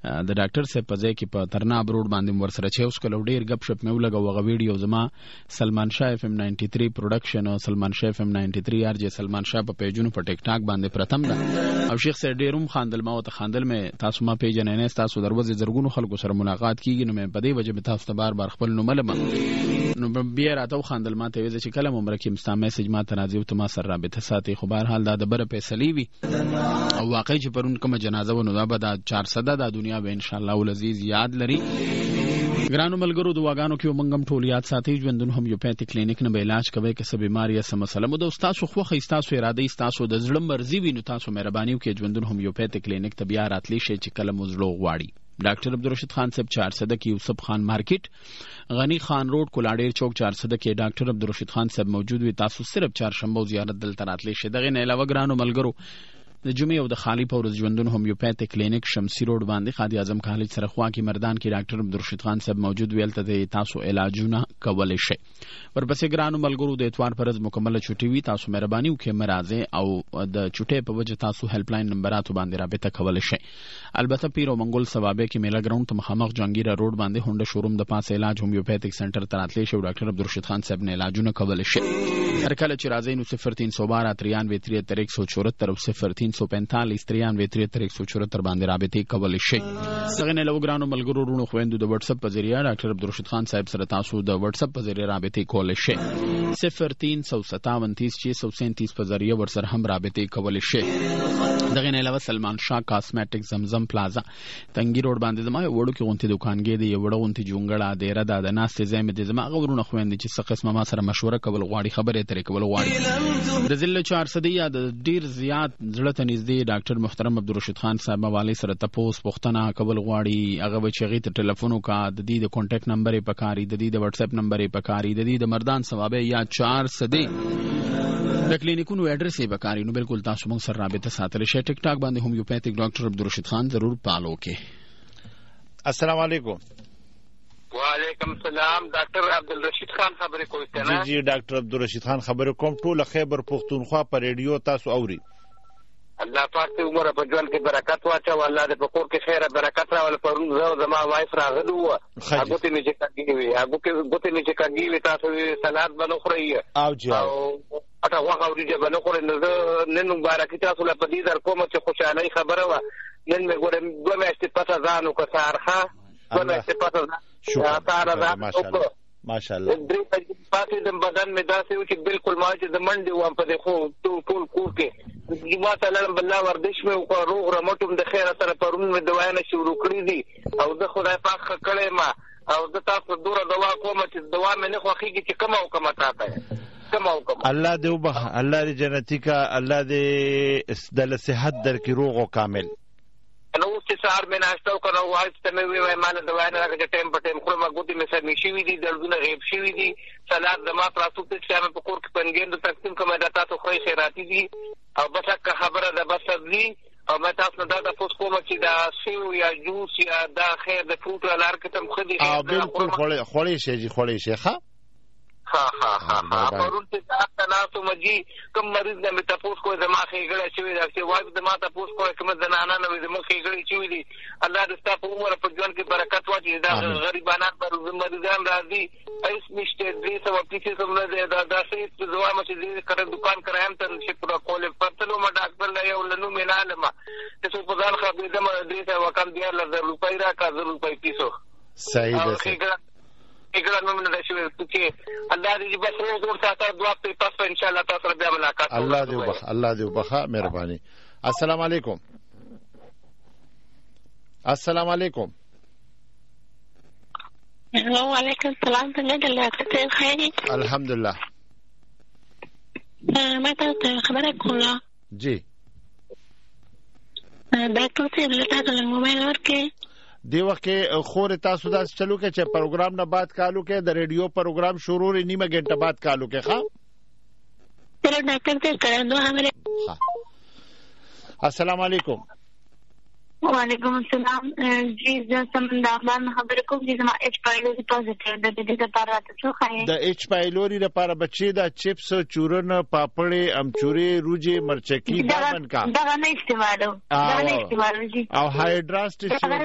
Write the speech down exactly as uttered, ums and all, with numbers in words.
د ډاکټر صاحب په ځای کې په ترناب روډ باندې ورسره چې اوس کله ډیر غب شپ مې ولګو هغه ویډیو زما سلمان شاه اف ام نائنٹی تھری پروډکشن او سلمان شاه اف ام نائنٹی تھری ار جی سلمان شاه په پیجونو په ټیک ټاک باندې پرتم ده او شیخ سره ډیروم خاندل ما او ته خاندل مې تاسو ما پیجن نه تاسو دروازه زرګونو خلکو سره ملاقات کیږي نو مې په دې وجه به تاسو ته بار بار خپل نو ملم نو بیا راته خاندل ما ته ویل چې کله عمر کې مستا میسج ما ته راځي او ته ما سره رابطه ساتي خو بهر حال دا د بره فیصله وي او واقعي چې پرون کوم جنازه ونه دا به دا چهارصد د دنیا به ان شاء الله ولعزیز یاد لري ګرانو ملګرو دواګانو کې ومنګم ټول یاد ساتي ژوندون هومیوپیتیک کلینیک نه به علاج کوي که څه بیماری یا سم مسله مو د استاد خو خو تاسو اراده تاسو د زړه مرزي وي نو تاسو مهرباني وکړئ ژوندون هومیوپیتیک کلینیک ته بیا راتلی شي چې کله مو زړه غواړي ډاکټر عبدالرشید خان صاحب چهارصد کې یوسف خان مارکیټ غنی خان روډ کولاډیر چوک چهارصد کې ډاکټر عبدالرشید خان صاحب موجود وي تاسو صرف چهارشنبه زیارت دلته راتلی شي دغه نه علاوه ګرانو ملګرو د جمعې او د خالی پورز ژوندون هومیوپیتیک کلینیک شمسی روډ باندې خادي اعظم کالج سره خوا کې مردان کې ډاکټر عبدالرشید خان صاحب موجود ویل ته تاسو علاجونه کولای شئ ورپسې ګرانو ملګرو د اتوار پرز مکمله چټي وي تاسو مهرباني وکړئ مرزه او د چټي په وجه تاسو هیلپ لاین نمبراتو باندې رابطه کولای شئ البته پیر او منګول ثوابه کې میلا ګراوند ته مخامخ جنگیره روډ باندې هونډه شوروم د پاسه علاج هومیوپیتیک سنټر ته راتلی شو ډاکټر عبدالرشید خان صاحب نه علاجونه کولای شئ هر کله چې راځي نو صفر تین سو بارہ ترانوے تریہتر ایک سو چوہتر او صفر تین سو پینتالیس ترانوے تریہتر ایک سو چوہتر باندې رابطه کولای شئ څنګه نه لوګرانو ملګرو ورونو خويندو د واتس اپ په ذریعہ ډاکټر عبدالرشید خان صاحب سره تاسو د واتس اپ په ذریعہ رابطه کولای شئ صفر تین سو ستاون تیس چھ سو سینتیس په ذریعہ ور سره هم رابطه کولای شئ دغه نه علاوه سلمان شاه کاسمیټک زمزم پلازا تنګي روډ باندې زما وړو کې غونتی دکانګې دی وړو غونتی جونګړه دی را د ناستې زمې د زما غوړونه خويندې چې څه قسمه ما سره مشوره کول غواړي خبره ترې کول غواړي د ذل چهارصد یا د ډیر زیات زړه ته نږدې ډاکټر محترم عبدالرشید خان صاحب حواله سره تپوس پوښتنه کول غواړي هغه به چې غي ته ټلیفون وکا د دې د کانټیکټ نمبر یې پکاري د دې د واتس اپ نمبر یې پکاري د دې د مردان ثوابه یا چهارصد د کلینیکونو ایڈریس یې پکاري نو بالکل تاسو موږ سره رابطه ساتلی شئ ټیک ټاک باندې هومیوپیتیک ډاکټر عبدالرشید خان ضرور فالو کړئ السلام علیکم وعلیکم السلام ډاکټر عبدالرشید خان خبرې کوي کنه جی جی ډاکټر عبدالرشید خان خبرې کوم ټول خیبر پختونخوا په ریډیو تاسو اوري الله پاک دې عمر په ژوند کې برکت واچو الله دې په کور کې خیر برکت راول پرون زه زما وایف راغلو هغه ته نه چې کاږي هغه کې ګوتې نه چې کاږي تاسو سلاد بنو خوري او جی او اته واغه ورې بنو خوري نن مبارک تاسو له پدې در کوم چې خوشاله خبره و نن مې ګورم دوه میاشتې پته ځانو کو سارخه دوه میاشتې پته شکر ماشاءالله درې پاتې د بدن مې داسې و چې بالکل ما چې د منډې وم په دې خو ټول کور کې ما تعالی بالله ورزش مې وکړ روغ رمټم د خیر سره پرون مې دوا نه شروع کړې دي او د خدای پاک کړې ما او د تاسو دوره دوا کوم چې دوا مې نه خوخيږي چې کومه او کومه تاته کومه او کومه الله دې وبخ الله دې جنتی کا الله دې د صحت درکې روغ او کامل نو چې سهار مې ناشته وکړه او وایي ته مې ویل مال د وای نه راځي ټایم په ټایم خو ما ګوتې مې سر نشي وي دي دردونه غیب شي وي دي سلاد د ما تاسو ته چې په کور کې پنګین د تقسیم کومه د تاسو خو خیراتی دي او بس که خبره ده بس دي او مې تاسو نه دا تاسو کوم چې دا سیو یا جوس یا دا خیر د فروټ الار کې تم خدي او بالکل خولې خولې شي جی خولې شي ښه ها ها ها ها پرون ته تاسو تاسو مجي کوم مریض نه مې تاسو کوی زما خېګړه شوی دا چې وایي د ما تاسو کوی کوم زنانه نه وي زما خېګړه شوی دي الله دې تاسو په عمر په ژوند کې برکت واچي دا غریبانان پر مریضان راځي ایس نشته دې سو اپلیکیشن سم نه دا داسې چې زما مې دې کړه دکان کرایم تر شي پورا کول پرتلو ما ډاکټر لا یو لنو مې نه علما چې څو په ځان خبرې دم دې ته وکم دی الله روپۍ را کا زر روپۍ پیسو صحیح ده اګران موږ نه شوي چې الله دې بس روز ور ساته دعا په تاسو ان شاء الله تاسو بیا ملاقات الله دې وبخ الله دې وبخ مهرباني السلام علیکم السلام علیکم وعلیکم السلام څنګه دلته خیر الحمدلله ما ته خبره کوله جی ډاکټر صاحب له تاسو له موبایل ورکه دی وخت کې خور تاسو دا چلو کې چې پروګرام نه بعد کالو کې د ریډیو پروګرام شروع ری نیمه غنټه بعد کالو کې ښا چلو ډاکټر ته کړو همره السلام علیکم وعلیکم السلام جی زه سمندران خبرې کوم چې زما ایچ پایلوري پوزټیو ده د دې لپاره تاسو خای د ایچ پایلوري لپاره بچي دا چپس چورن پاپړې امچوري روجي مرچکی دا من کا دا نه استعمالو دا نه استعمالو جی او هایډراست